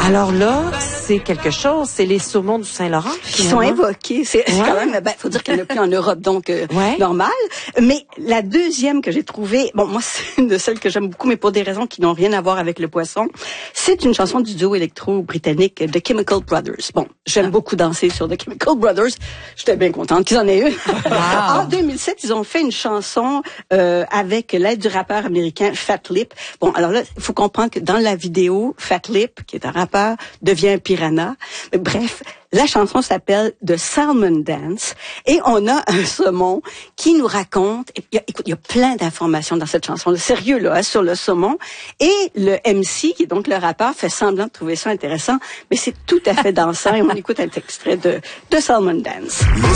Alors là, c'est quelque chose, c'est les saumons du Saint-Laurent qui sont invoqués. C'est quand même, faut dire qu'il n'y en a plus en Europe, donc normal. Mais la deuxième que j'ai trouvée, bon, moi c'est une de celles que j'aime beaucoup, mais pour des raisons qui n'ont rien à voir avec le poisson. C'est une chanson du duo électro-britannique The Chemical Brothers. Bon, j'aime beaucoup danser sur The Chemical Brothers. J'étais bien contente qu'ils en aient une. Wow. En 2007, ils ont fait une chanson avec l'aide du rappeur américain Fat Lip. Bon, alors là, il faut comprendre que dans la vidéo, Fat Lip, qui est un rappeur, devient un piranha. Bref, la chanson s'appelle The Salmon Dance et on a un saumon qui nous raconte, écoute, il y a plein d'informations dans cette chanson, sérieux là, sur le saumon, et le MC, qui est donc le rappeur, fait semblant de trouver ça intéressant, mais c'est tout à fait dansant et on écoute un extrait de Salmon Dance.